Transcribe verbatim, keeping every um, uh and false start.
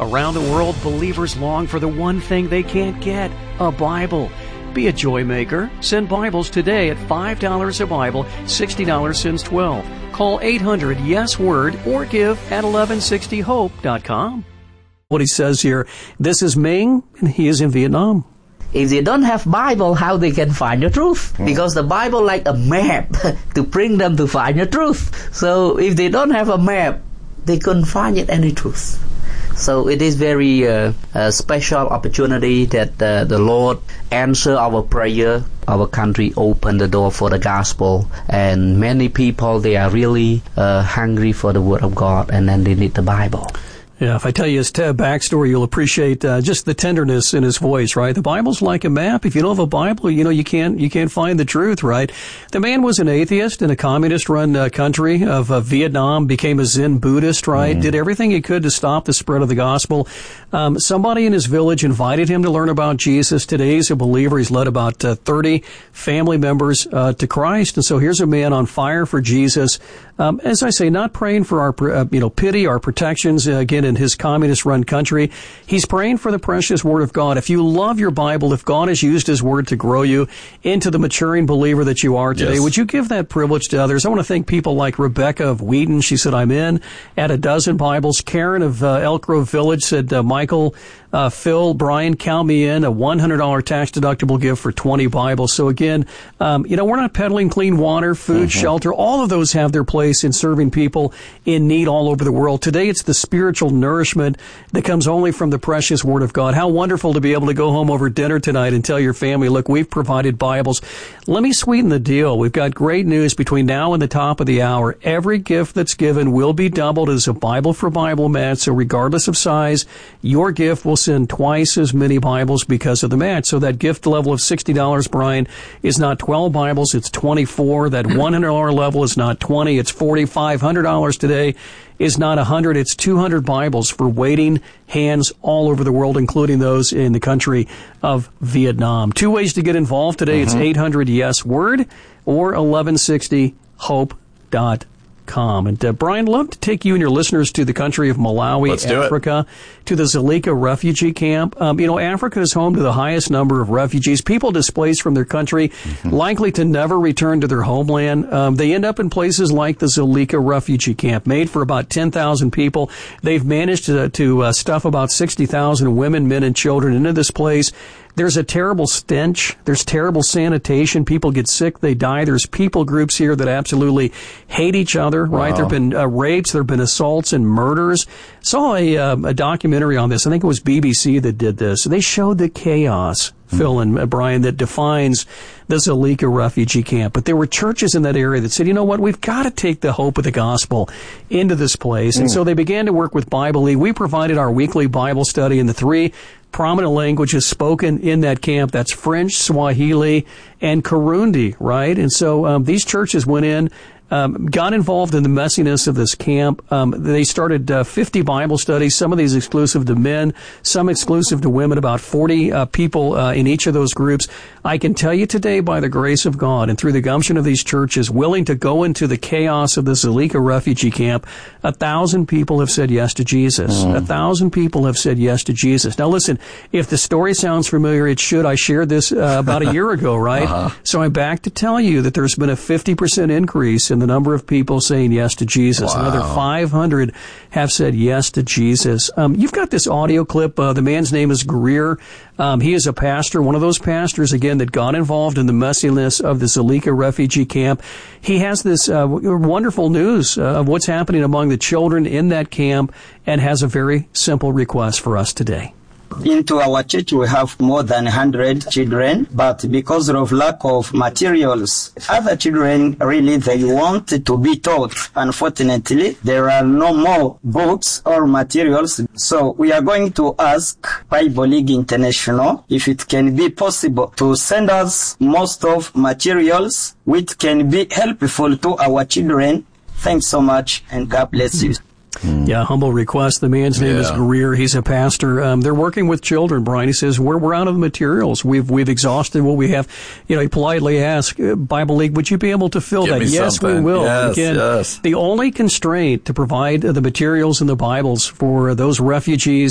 Around the world, believers long for the one thing they can't get, a Bible. Be a joy maker. Send Bibles today at five dollars a Bible, sixty dollars since twelve. Call eight hundred yes word or give at eleven sixty hope dot com. What he says here, this is Ming, and he is in Vietnam. If they don't have Bible, how they can find the truth? Mm. Because the Bible like a map to bring them to find the truth. So if they don't have a map, they couldn't find it any truth. So it is very uh, a special opportunity that uh, the Lord answer our prayer. Our country opened the door for the gospel, and many people, they are really uh, hungry for the word of God, and then they need the Bible. Yeah, if I tell you his t- backstory, you'll appreciate uh, just the tenderness in his voice, right? The Bible's like a map. If you don't have a Bible, you know, you can't you can't find the truth, right? The man was an atheist in a communist-run uh, country of uh, Vietnam, became a Zen Buddhist, right? Mm. Did everything he could to stop the spread of the gospel. Um, somebody in his village invited him to learn about Jesus. Today he's a believer. He's led about uh, thirty family members uh, to Christ. And so here's a man on fire for Jesus. Um, as I say, not praying for our, uh, you know, pity, our protections, uh, again, in his communist-run country. He's praying for the precious Word of God. If you love your Bible, if God has used His Word to grow you into the maturing believer that you are today, yes, would you give that privilege to others? I want to thank people like Rebecca of Wheaton. She said, I'm in at a dozen Bibles. Karen of uh, Elk Grove Village said, uh, Michael, uh, Phil, Brian, count me in, a one hundred dollars tax-deductible gift for twenty Bibles. So again, um, you know, we're not peddling clean water, food, mm-hmm. shelter. All of those have their place in serving people in need all over the world. Today, it's the spiritual nourishment that comes only from the precious Word of God. How wonderful to be able to go home over dinner tonight and tell your family, look, we've provided Bibles. Let me sweeten the deal. We've got great news between now and the top of the hour. Every gift that's given will be doubled as a Bible for Bible match. So regardless of size, your gift will send twice as many Bibles because of the match. So that gift level of sixty dollars, Brian, is not twelve Bibles, it's twenty-four. That one hundred dollars level is not twenty, it's forty. five hundred dollars today is not one hundred, it's two hundred Bibles for waiting hands all over the world, including those in the country of Vietnam. Two ways to get involved today. Mm-hmm. It's eight hundred yes word or eleven sixty hope dot com. And uh, Brian, love to take you and your listeners to the country of Malawi, Let's Africa, to the Zulika refugee camp. Um, you know, Africa is home to the highest number of refugees, people displaced from their country, mm-hmm. likely to never return to their homeland. Um, they end up in places like the Zulika refugee camp, made for about ten thousand people. They've managed to, to uh, stuff about sixty thousand women, men, and children into this place. There's a terrible stench. There's terrible sanitation. People get sick. They die. There's people groups here that absolutely hate each other, right? Wow. There have been uh, rapes. There have been assaults and murders. Saw a, uh, a documentary on this. I think it was B B C that did this. They showed the chaos, mm. Phil and uh, Brian, that defines the Zulika refugee camp. But there were churches in that area that said, you know what, we've got to take the hope of the gospel into this place. Mm. And so they began to work with Bible League. We provided our weekly Bible study in the three prominent languages spoken in that camp. That's French, Swahili, and Kirundi, right? And so um, these churches went in, um, got involved in the messiness of this camp. Um, they started uh, fifty Bible studies, some of these exclusive to men, some exclusive to women, about forty uh, people uh, in each of those groups. I can tell you today, by the grace of God and through the gumption of these churches willing to go into the chaos of the Zulika refugee camp, a thousand people have said yes to Jesus. Mm. A thousand people have said yes to Jesus. Now listen, if the story sounds familiar, it should. I shared this uh, about a year ago, right? Uh-huh. So I'm back to tell you that there's been a fifty percent increase in the number of people saying yes to Jesus. Wow. Another five hundred have said yes to Jesus. Um, you've got this audio clip. Uh, the man's name is Greer. Um, he is a pastor, one of those pastors, again, that got involved in the messiness of the Zulika refugee camp. He has this uh, wonderful news uh, of what's happening among the children in that camp and has a very simple request for us today. Into our church, we have more than one hundred children, but because of lack of materials, other children really, they want to be taught. Unfortunately, there are no more books or materials. So we are going to ask Bible League International if it can be possible to send us most of materials which can be helpful to our children. Thanks so much, and God bless you. Mm. Yeah, humble request. The man's name yeah. is Greer. He's a pastor. Um, they're working with children, Brian. He says, we're, we're out of the materials. We've, we've exhausted what we have. You know, he politely asked, Bible League, would you be able to fill Give that? Yes, something. we will. Yes, Again, yes. The only constraint to provide the materials and the Bibles for those refugees